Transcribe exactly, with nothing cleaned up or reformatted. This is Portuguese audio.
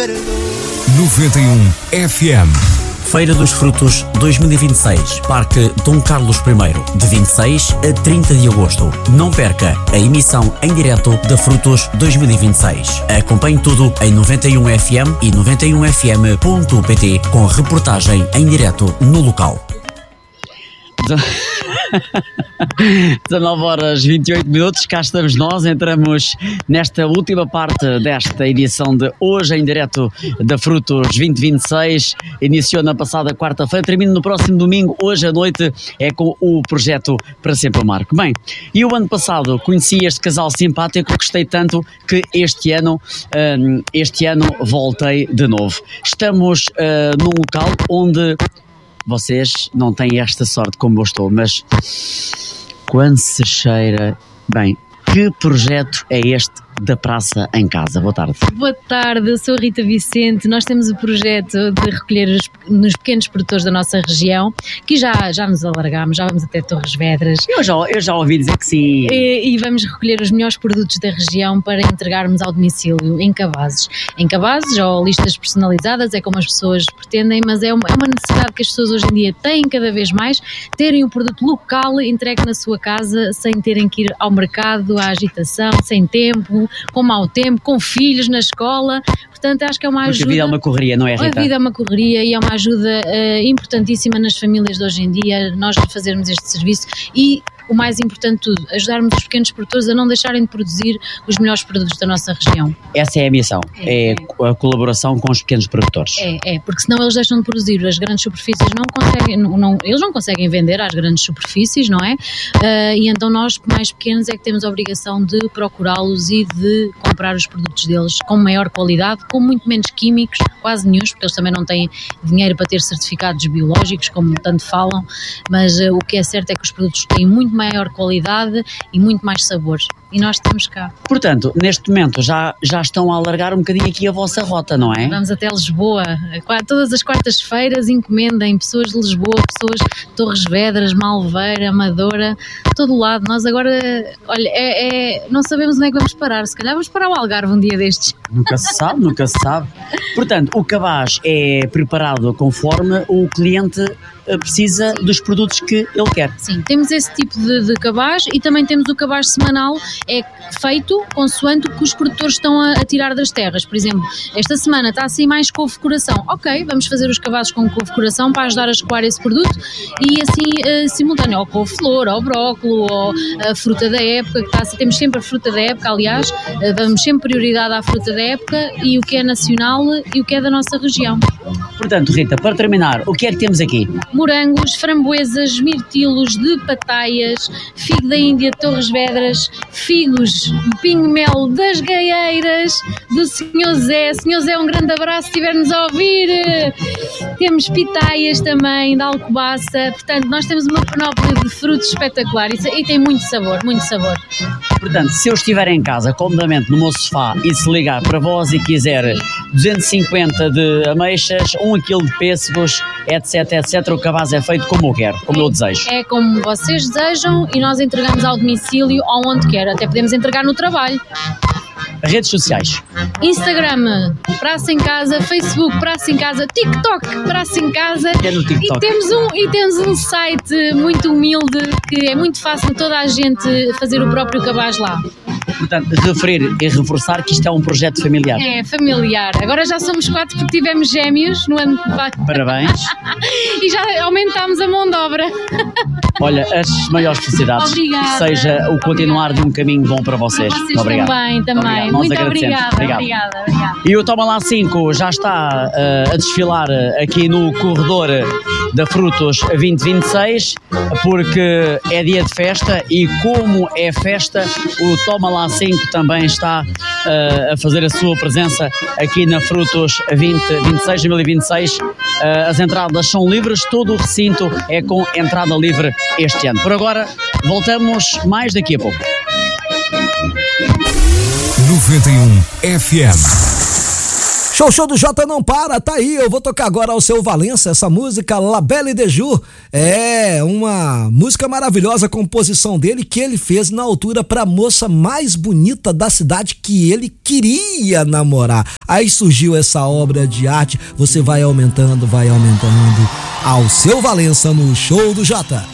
noventa e um F M. Feira dos Frutos dois mil e vinte e seis, Parque Dom Carlos primeiro, de vinte e seis a trinta de agosto. Não perca a emissão em direto da Frutos dois mil e vinte e seis. Acompanhe tudo em noventa e um F M e noventa e um F M ponto P T com reportagem em direto no local. dezanove horas e vinte e oito minutos, cá estamos nós, entramos nesta última parte desta edição de hoje em direto da Frutos vinte e vinte e seis, iniciou na passada quarta-feira, termina no próximo domingo, hoje à noite é com o projeto Para Sempre o Marco. Bem, e o ano passado conheci este casal simpático, gostei tanto que este ano, um, este ano voltei de novo. Estamos uh, num local onde vocês não têm esta sorte como eu estou, mas quando se cheira... Bem, que projeto é este da Praça em Casa? Boa tarde. Boa tarde, eu sou a Rita Vicente. Nós temos o projeto de recolher os, nos pequenos produtores da nossa região, que já, já nos alargámos, já vamos até Torres Vedras. Eu já, eu já ouvi dizer que sim. E, e vamos recolher os melhores produtos da região para entregarmos ao domicílio, em cabazes. Em cabazes ou listas personalizadas, é como as pessoas pretendem, mas é uma, é uma necessidade que as pessoas hoje em dia têm cada vez mais, terem um produto local entregue na sua casa, sem terem que ir ao mercado, à agitação, sem tempo, com mau tempo, com filhos na escola. Portanto, acho que é uma ajuda... Porque a vida é uma correria, não é, Rita? A vida é uma correria e é uma ajuda uh, importantíssima nas famílias de hoje em dia, nós fazermos este serviço e, o mais importante de tudo, ajudarmos os pequenos produtores a não deixarem de produzir os melhores produtos da nossa região. Essa é a missão, é, é a colaboração com os pequenos produtores. É, é, porque senão eles deixam de produzir, as grandes superfícies não conseguem, não, não, eles não conseguem vender às grandes superfícies, não é? Uh, e então nós, mais pequenos, é que temos a obrigação de procurá-los e de comprar os produtos deles com maior qualidade, com muito menos químicos, quase nenhum, porque eles também não têm dinheiro para ter certificados biológicos, como tanto falam, mas uh, o que é certo é que os produtos têm muito maior qualidade e muito mais sabor. E nós estamos cá. Portanto, neste momento já, já estão a alargar um bocadinho aqui a vossa rota, não é? Vamos até Lisboa. Todas as quartas-feiras encomendem pessoas de Lisboa, pessoas de Torres Vedras, Malveira, Amadora, todo lado. Nós agora, olha, é, é, não sabemos onde é que vamos parar. Se calhar vamos parar o Algarve um dia destes. Nunca se sabe, nunca se sabe. Portanto, o cabaz é preparado conforme o cliente precisa dos produtos que ele quer. Sim, temos esse tipo de, de cabaz e também temos o cabaz semanal, é feito consoante o que os produtores estão a, a tirar das terras. Por exemplo, esta semana está assim mais couve-coração. Ok, vamos fazer os cabazes com couve-coração para ajudar a escoar esse produto e assim uh, simultâneo, ou couve-flor, ou brócolo, ou a fruta da época, que está assim, temos sempre a fruta da época, aliás, uh, damos sempre prioridade à fruta da época e o que é nacional e o que é da nossa região. Portanto, Rita, para terminar, o que é que temos aqui? Morangos, framboesas, mirtilos de pataias, figo da Índia de Torres Vedras, figos, pinho-mel das Gaieiras, do senhor Zé. senhor Zé, um grande abraço se estiver-nos a ouvir. Temos pitaias também, da Alcobaça. Portanto, nós temos uma panóplia de frutos espetacular e, e tem muito sabor, muito sabor. Portanto, se eu estiver em casa, comodamente no meu sofá e se ligar para vós e quiser duzentos e cinquenta de ameixas, um quilo de pêssegos, etc, etcétera, o cabaz é feito como eu quero, como é, eu desejo. É como vocês desejam e nós entregamos ao domicílio ou onde quer. Até podemos entregar no trabalho. Redes sociais. Instagram, Praça em Casa, Facebook, Praça em Casa, TikTok, Praça em Casa. É no TikTok. E temos um, e temos um site muito humilde que é muito fácil toda a gente fazer o próprio cabaz lá. Portanto, referir e reforçar que isto é um projeto familiar. É, familiar. Agora já somos quatro porque tivemos gêmeos no ano que vai. Parabéns. E já aumentámos a mão de obra. Olha, as maiores felicidades. Obrigada. Seja o continuar de um caminho bom para vocês. Vocês Obrigado. também, também. Obrigado. Muito obrigada. Obrigado. Obrigada, obrigada. E o Toma Lá cinco já está uh, a desfilar aqui no corredor da Frutos vinte e vinte e seis, porque é dia de festa e como é festa, o Toma Lá cinco também está uh, a fazer a sua presença aqui na Frutos vinte e seis, dois mil e vinte e seis. Uh, as entradas são livres, todo o recinto é com entrada livre este ano. Por agora, voltamos mais daqui a pouco. noventa e um F M. Show, show do Jota não para, tá aí, eu vou tocar agora ao Seu Valença, essa música La Belle de Jour, é uma música maravilhosa, a composição dele que ele fez na altura pra moça mais bonita da cidade que ele queria namorar. Aí surgiu essa obra de arte, você vai aumentando, vai aumentando, ao Seu Valença no Show do Jota.